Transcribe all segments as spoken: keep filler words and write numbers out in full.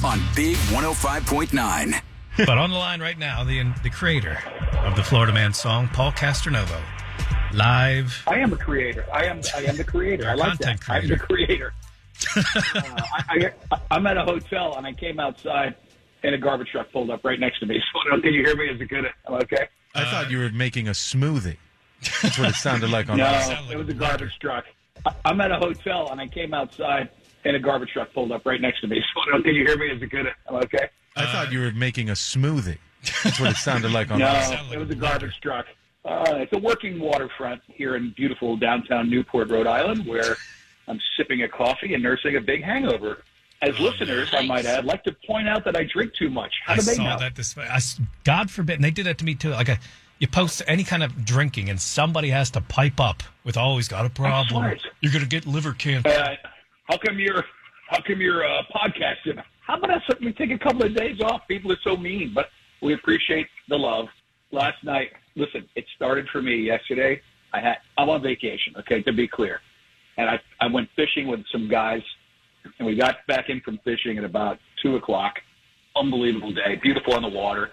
on Big one oh five point nine. But on the line right now, the the creator of the Florida Man song, Paul Castronovo, live. I am a creator. I am I am the creator. I like that. Creator. I'm the creator. uh, I, I, I'm at a hotel, and I came outside, and a garbage truck pulled up right next to me. So I don't think you hear me. Is it good? I'm okay? I uh, thought you were making a smoothie. That's what it sounded like on no, the it was a garbage truck. I, I'm at a hotel, and I came outside, and a garbage truck pulled up right next to me. So I don't think you hear me. Is it good? I'm okay? I uh, thought you were making a smoothie. That's what it sounded like on no, the No, it was a garbage truck. Uh, it's a working waterfront here in beautiful downtown Newport, Rhode Island, where I'm sipping a coffee and nursing a big hangover. As oh, listeners, nice. I might add, like to point out that I drink too much. How I do they saw know? that this I, God forbid, and they did that to me too. Like a, you post any kind of drinking, and somebody has to pipe up with, "Oh, he's got a problem. You're going to get liver cancer." Uh, how come you're How come you're uh, podcasting? How about us? We take a couple of days off. People are so mean, but we appreciate the love. Last night, listen, it started for me yesterday. I had I'm on vacation. Okay, to be clear. And I, I went fishing with some guys, and we got back in from fishing at about two o'clock. Unbelievable day, beautiful on the water.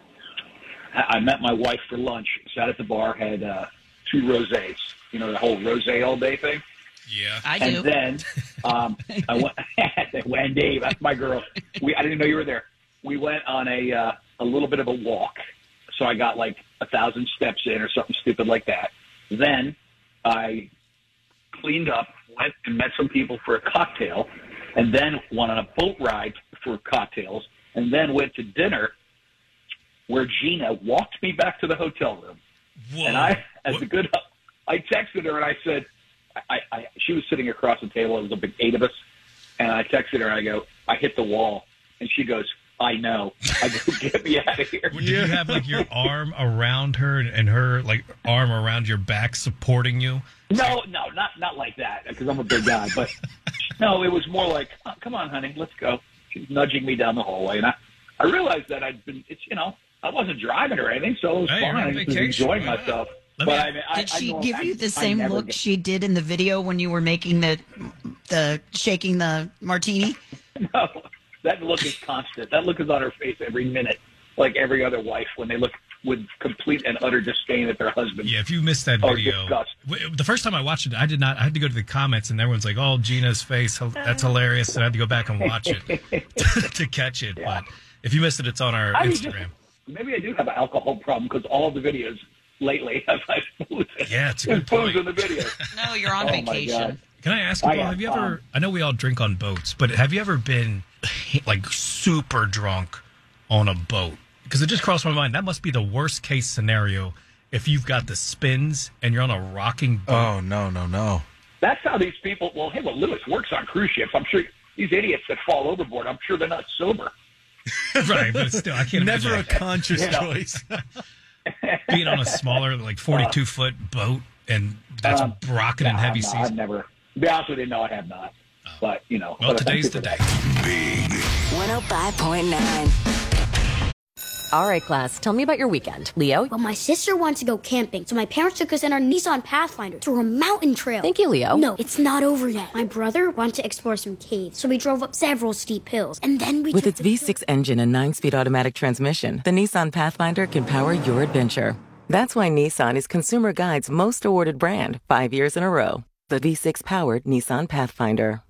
I met my wife for lunch, sat at the bar, had uh, two rosés. You know, the whole rosé all day thing? Yeah. I do. And then um, I went, Wendy, that's my girl. We I didn't know you were there. We went on a, uh, a little bit of a walk. So I got like a thousand steps in or something stupid like that. Then I cleaned up, went and met some people for a cocktail, and then went on a boat ride for cocktails, and then went to dinner where Gina walked me back to the hotel room. Whoa. And I, as what? a good, I texted her and I said, I, I, she was sitting across the table. It was a big eight of us. And I texted her and I go, I hit the wall. And she goes, I know. I go, get me out of here. Did you have like your arm around her and her like arm around your back supporting you? No, no, not not like that because I'm a big guy. But no, it was more like, oh, come on, honey, let's go. She's nudging me down the hallway, and I, I realized that I'd been, it's you know, I wasn't driving or anything, so it was hey, fine. I was enjoying Why myself. Let But me, I mean, I, did she I know, give I, you the I same look get, she did in the video when you were making the the shaking the martini? No, that look is constant. That look is on her face every minute, like every other wife when they look with complete and utter disdain at their husband. Yeah, if you missed that or video, disgust. the first time I watched it, I did not. I had to go to the comments, and everyone's like, "Oh, Gina's face, that's hilarious." And I had to go back and watch it to catch it. Yeah. But if you missed it, it's on our I Instagram. Just, maybe I do have an alcohol problem because all the videos lately have I yeah, it's a good point. in the video. No, you're on oh vacation. Can I ask you, Paul, have you ever, um, I know we all drink on boats, but have you ever been like super drunk on a boat? Because it just crossed my mind. That must be the worst case scenario if you've got the spins and you're on a rocking boat. Oh, no, no, no. That's how these people, well, hey, well, Lewis works on cruise ships. I'm sure these idiots that fall overboard, I'm sure they're not sober. Right, but still, I can't Never imagine. a conscious You know. choice. Being on a smaller, like forty-two foot boat, and that's Um, rocking no, in heavy I've not, seas. I've never, to be honest with you, no, I have not. Oh. But, you know. Well, but today's the day. Big one oh five point nine. All right, class, tell me about your weekend. Leo? Well, my sister wanted to go camping, so my parents took us in our Nissan Pathfinder to a mountain trail. Thank you, Leo. No, it's not over yet. My brother wanted to explore some caves, so we drove up several steep hills, and then we With took its the V six engine and nine-speed automatic transmission, the Nissan Pathfinder can power your adventure. That's why Nissan is Consumer Guide's most awarded brand five years in a row. The V six-powered Nissan Pathfinder.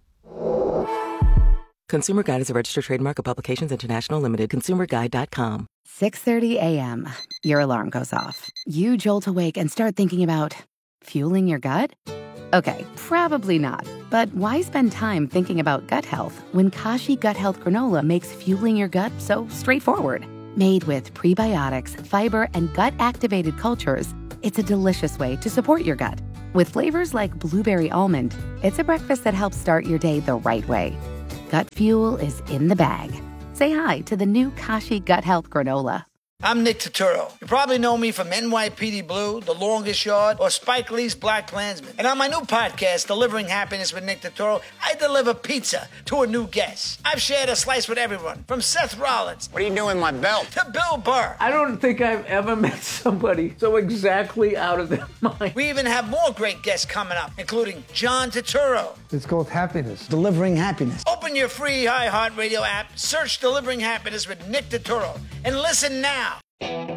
Consumer Guide is a registered trademark of Publications International Limited. consumer guide dot com. six thirty a.m. Your alarm goes off. You jolt awake and start thinking about fueling your gut? Okay, probably not. But why spend time thinking about gut health when Kashi Gut Health Granola makes fueling your gut so straightforward? Made with prebiotics, fiber, and gut-activated cultures, it's a delicious way to support your gut. With flavors like blueberry almond, it's a breakfast that helps start your day the right way. Gut fuel is in the bag. Say hi to the new Kashi Gut Health Granola. I'm Nick Turturro. You probably know me from N Y P D Blue, The Longest Yard, or Spike Lee's Black Klansman. And on my new podcast, Delivering Happiness with Nick Turturro, I deliver pizza to a new guest. I've shared a slice with everyone, from Seth Rollins. What are you doing with my belt? To Bill Burr. I don't think I've ever met somebody so exactly out of their mind. We even have more great guests coming up, including John Turturro. It's called Happiness. Delivering Happiness. Open your free iHeartRadio app, search Delivering Happiness with Nick Turturro, and listen now.